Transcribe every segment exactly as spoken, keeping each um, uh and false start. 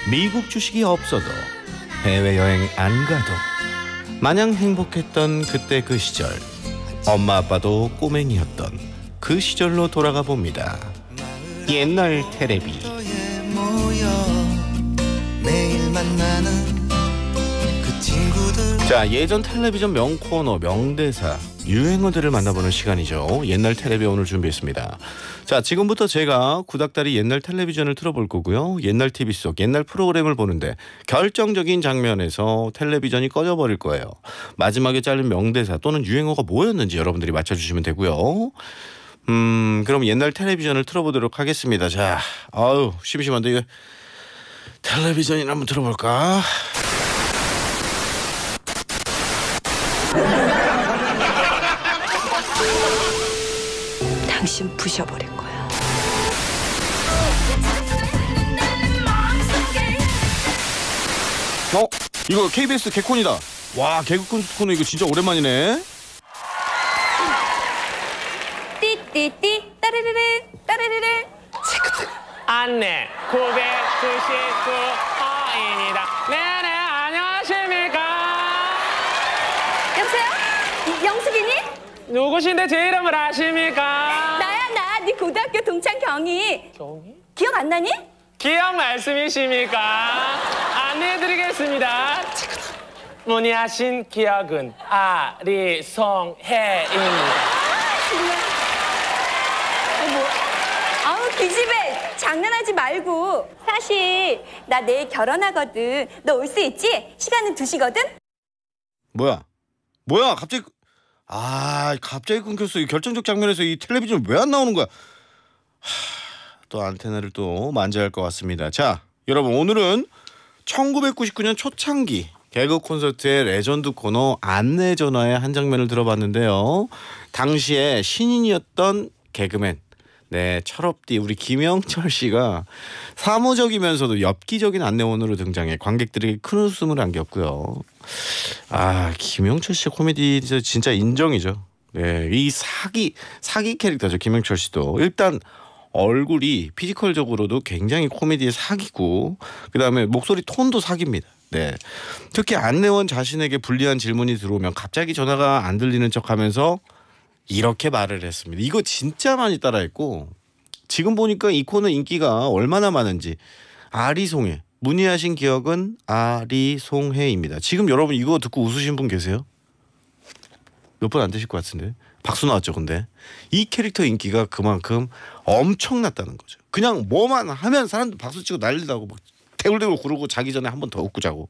미국 주식이 없어도 해외여행 안 가도 마냥 행복했던 그때 그 시절, 엄마 아빠도 꼬맹이였던 그 시절로 돌아가 봅니다. 옛날 테레비. 자, 예전 텔레비전 명코너, 명대사, 유행어들을 만나보는 시간이죠. 옛날 텔레비 오늘 준비했습니다. 자, 지금부터 제가 구닥다리 옛날 텔레비전을 틀어볼 거고요. 옛날 티비 속 옛날 프로그램을 보는데 결정적인 장면에서 텔레비전이 꺼져버릴 거예요. 마지막에 자른 명대사 또는 유행어가 뭐였는지 여러분들이 맞춰주시면 되고요. 음, 그럼 옛날 텔레비전을 틀어보도록 하겠습니다. 자, 아유 심심한데 이거 텔레비전이나 한번 틀어볼까? 당신 부셔버릴 거야. 어? 이거 케이비에스 개콘이다. 와, 개그 코너 이거 진짜 오랜만이네. 띠띠띠 따르르르 따르르르. 안내 구백구십구 호입니다. 네네, 안녕하십니까? 여보세요? 영숙이니? 누구신데 제 이름을 아십니까? 나야 나. 네 고등학교 동창 경희. 경희? 기억 안 나니? 기억 말씀이십니까? 안내해드리겠습니다. 문의하신 기억은 아리송해입니다. 정말. 어, 뭐. 아우 기집애 장난하지 말고. 사실 나 내일 결혼하거든. 너 올 수 있지? 시간은 두 시거든? 뭐야? 뭐야? 갑자기 아, 갑자기 끊겼어. 이 결정적 장면에서 이 텔레비전 왜 안 나오는 거야? 하, 또 안테나를 또 만져야 할 것 같습니다. 자, 여러분 오늘은 천구백구십구 년 초창기 개그 콘서트의 레전드 코너 안내전화의 한 장면을 들어봤는데요. 당시에 신인이었던 개그맨, 네, 철업디 우리 김영철 씨가 사무적이면서도 엽기적인 안내원으로 등장해 관객들에게 큰 웃음을 안겼고요. 아, 김영철 씨 코미디 진짜 인정이죠. 네, 이 사기 사기 캐릭터죠. 김영철 씨도 일단 얼굴이 피지컬적으로도 굉장히 코미디의 사기고, 그 다음에 목소리 톤도 사기입니다. 네, 특히 안내원 자신에게 불리한 질문이 들어오면 갑자기 전화가 안 들리는 척하면서 이렇게 말을 했습니다. 이거 진짜 많이 따라했고, 지금 보니까 이 코너 인기가 얼마나 많은지. 아리송해, 문의하신 기억은 아리송해입니다. 지금 여러분 이거 듣고 웃으신 분 계세요? 몇 분 안 되실 것 같은데. 박수 나왔죠. 근데 이 캐릭터 인기가 그만큼 엄청났다는 거죠. 그냥 뭐만 하면 사람들 박수 치고 난리나고 막 대굴대굴 구르고 자기 전에 한 번 더 웃고 자고.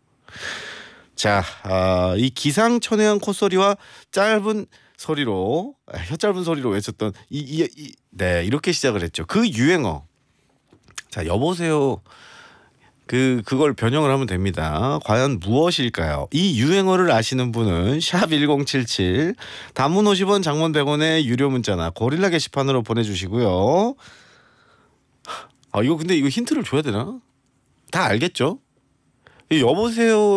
자, 아, 이 기상천외한 콧소리와 짧은 소리로, 혀 짧은 소리로 외쳤던 이, 이, 이, 네, 이렇게 시작을 했죠. 그 유행어. 자, 여보세요. 그 그걸 변형을 하면 됩니다. 과연 무엇일까요? 이 유행어를 아시는 분은 샵 일공칠칠, 단문 오십 원, 장문 백 원의 유료 문자나 고릴라 게시판으로 보내주시고요. 아, 이거 근데 이거 힌트를 줘야 되나? 다 알겠죠? 이 여보세요